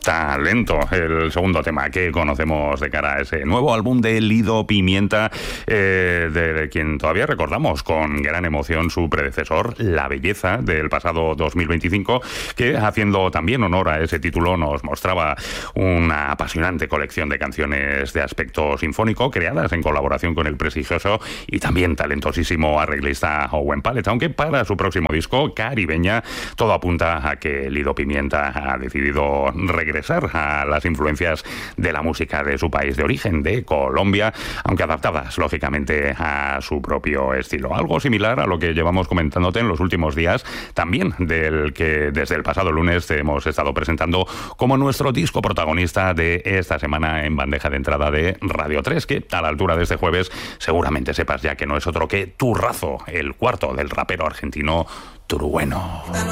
Talento, el segundo tema que conocemos de cara a ese nuevo álbum de Lido Pimienta, de quien todavía recordamos con gran emoción su predecesor, La Belleza, del pasado 2025, que, haciendo también honor a ese título, nos mostraba una apasionante colección de canciones de aspecto sinfónico creadas en colaboración con el prestigioso y también talentosísimo arreglista Owen Pallett, aunque para su próximo disco, Caribeña, todo apunta a que Lido Pimienta ha decidido regresar a las influencias de la música de su país de origen, de Colombia, aunque adaptadas, lógicamente, a su propio estilo. Algo similar a lo que llevamos comentándote en los últimos días, también del que desde el pasado lunes te hemos estado presentando como nuestro disco protagonista de esta semana en bandeja de entrada de Radio 3, que a la altura de este jueves seguramente sepas ya que no es otro que Turrazo, el cuarto del rapero argentino Trueno.